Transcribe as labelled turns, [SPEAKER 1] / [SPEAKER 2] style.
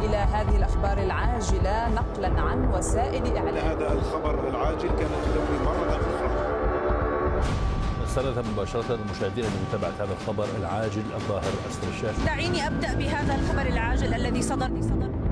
[SPEAKER 1] إلى هذه الأخبار العاجلة نقلا عن وسائل إعلام.
[SPEAKER 2] هذا الخبر العاجل كانت تدور مرة أخرى.
[SPEAKER 3] نستند مباشرة المشاهدين لمتابعة هذا الخبر العاجل الظاهر أسفل الشاشة.
[SPEAKER 4] دعيني أبدأ بهذا الخبر العاجل الذي صدر